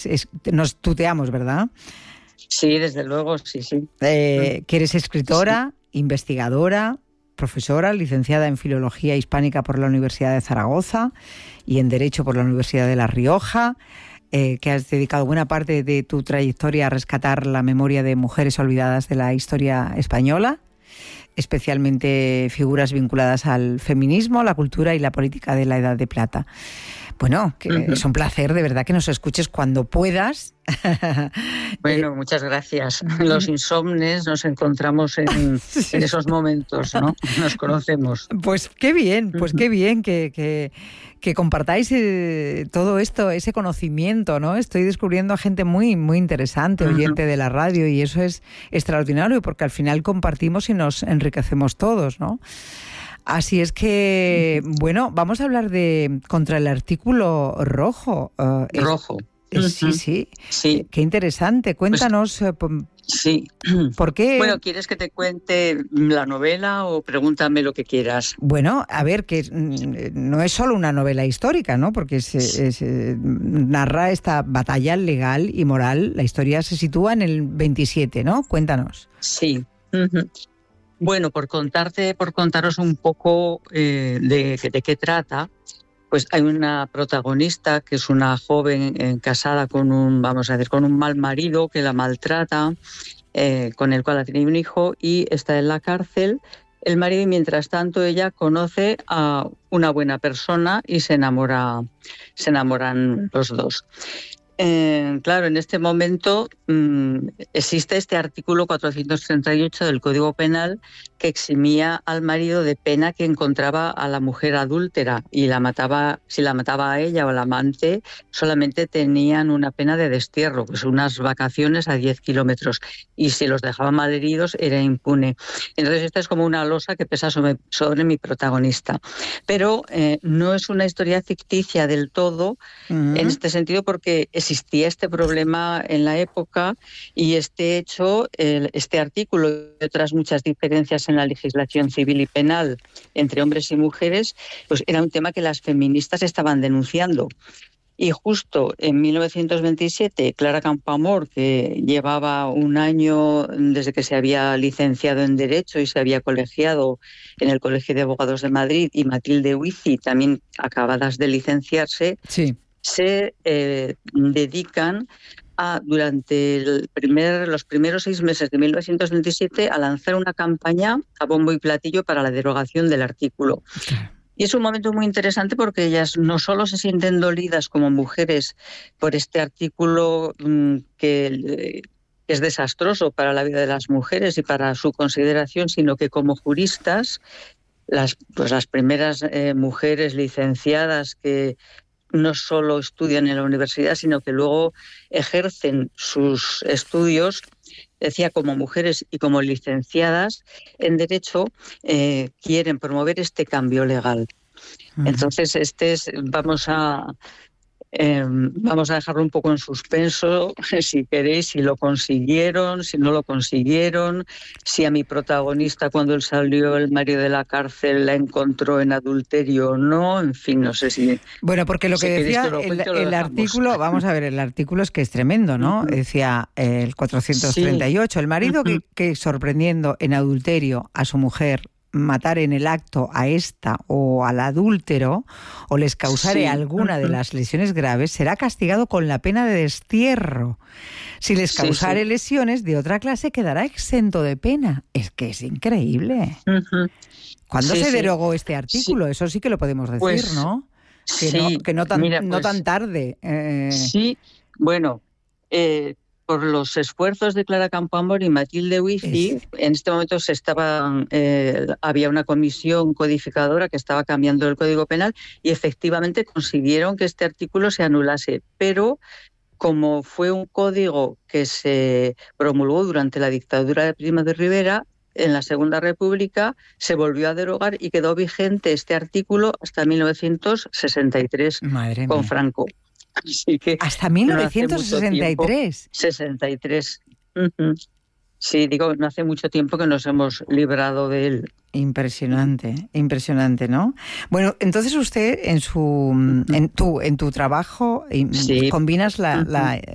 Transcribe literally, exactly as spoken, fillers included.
es, es, nos tuteamos, ¿verdad? Sí, desde luego, sí, sí. Eh, que eres escritora, sí. investigadora, profesora, licenciada en Filología Hispánica por la Universidad de Zaragoza y en Derecho por la Universidad de La Rioja, eh, que has dedicado buena parte de tu trayectoria a rescatar la memoria de mujeres olvidadas de la historia española, especialmente figuras vinculadas al feminismo, la cultura y la política de la Edad de Plata. Bueno, que uh-huh. es un placer de verdad que nos escuches cuando puedas. Bueno, muchas gracias. Los insomnes nos encontramos en, sí. en esos momentos, ¿no? Nos conocemos. Pues qué bien, pues uh-huh. qué bien que, que, que compartáis eh, todo esto, ese conocimiento, ¿no? Estoy descubriendo a gente muy, muy interesante, uh-huh. oyente de la radio, y eso es extraordinario porque al final compartimos y nos enriquecemos todos, ¿no? Así es que, bueno, vamos a hablar de contra el artículo rojo. Uh, rojo. Es, uh-huh. Sí, sí, sí. Qué interesante. Cuéntanos. Pues, sí. ¿Por qué? Bueno, ¿quieres que te cuente la novela o pregúntame lo que quieras? Bueno, a ver, que no es solo una novela histórica, ¿no? Porque se, sí. se narra esta batalla legal y moral. La historia se sitúa en el veintisiete, ¿no? Cuéntanos. Sí. Uh-huh. Bueno, por contarte, por contaros un poco eh, de, de qué trata, pues hay una protagonista que es una joven eh, casada con un, vamos a decir, con un mal marido que la maltrata, eh, con el cual ha tenido un hijo y está en la cárcel el marido, y mientras tanto ella conoce a una buena persona y se enamora, se enamoran los dos. Eh, claro, en este momento mmm, existe este artículo cuatrocientos treinta y ocho del Código Penal que eximía al marido de pena que encontraba a la mujer adúltera, y la mataba, si la mataba a ella o al amante, solamente tenían una pena de destierro, pues unas vacaciones a diez kilómetros, y si los dejaban malheridos era impune. Entonces esta es como una losa que pesa sobre, sobre mi protagonista. Pero eh, no es una historia ficticia del todo, uh-huh. en este sentido, porque existía este problema en la época, y este hecho, el, este artículo y otras muchas diferencias en la legislación civil y penal entre hombres y mujeres, pues era un tema que las feministas estaban denunciando. Y justo en mil novecientos veintisiete, Clara Campoamor, que llevaba un año desde que se había licenciado en Derecho y se había colegiado en el Colegio de Abogados de Madrid, y Matilde Huici, también acabadas de licenciarse, sí. se eh, dedican a, durante el primer, los primeros seis meses de mil novecientos veintisiete, a lanzar una campaña a bombo y platillo para la derogación del artículo. Y es un momento muy interesante porque ellas no solo se sienten dolidas como mujeres por este artículo mmm, que es desastroso para la vida de las mujeres y para su consideración, sino que como juristas, las, pues las primeras eh, mujeres licenciadas que no solo estudian en la universidad, sino que luego ejercen sus estudios, decía, como mujeres y como licenciadas en Derecho, eh, quieren promover este cambio legal. Uh-huh. Entonces, este es, vamos a... Eh, vamos a dejarlo un poco en suspenso, si queréis, si lo consiguieron, si no lo consiguieron, si a mi protagonista, cuando él salió el marido de la cárcel, la encontró en adulterio o no, en fin, no sé si... Bueno, porque lo que si decía lo el, el artículo, vamos a ver, el artículo es que es tremendo, ¿no? Uh-huh. Decía eh, el cuatrocientos treinta y ocho, sí. El marido uh-huh. que, que sorprendiendo en adulterio a su mujer, matar en el acto a esta o al adúltero, o les causare sí. alguna de las lesiones graves, será castigado con la pena de destierro. Si les causare sí, sí. lesiones de otra clase, quedará exento de pena. Es que es increíble. Uh-huh. ¿Cuándo sí, se sí. derogó este artículo? Sí. Eso sí que lo podemos decir, pues, ¿no? Que, sí. no, que no tan, Mira, pues, no tan tarde. Eh... Sí, bueno... Eh... por los esfuerzos de Clara Campoamor y Matilde Huici, es... en este momento se estaba, eh, había una comisión codificadora que estaba cambiando el Código Penal, y efectivamente consiguieron que este artículo se anulase, pero como fue un código que se promulgó durante la dictadura de Primo de Rivera, en la Segunda República se volvió a derogar y quedó vigente este artículo hasta mil novecientos sesenta y tres Madre con mía. Franco. Así que hasta mil novecientos sesenta y tres. No sesenta y tres. Uh-huh. Sí, digo, no hace mucho tiempo que nos hemos librado de él. Impresionante, impresionante, ¿no? Bueno, entonces usted en su, en tu, en tu trabajo sí. combinas la, uh-huh. la,